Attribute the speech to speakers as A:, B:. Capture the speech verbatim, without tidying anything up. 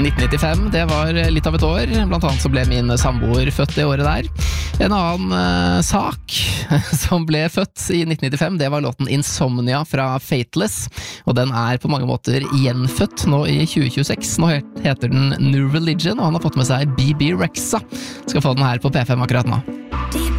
A: nitten nittifem, det var litt av et år. Blant annet så ble min samboer født det året der. En annen uh, sak som ble født i nitten nittifem, det var låten Insomnia fra Fateless, og den er på mange måter gjenfødt nå i tjue tjueseks. Nå heter den New Religion, og han har fått med seg B B Rexa. Skal få den her på P fem akkurat nå.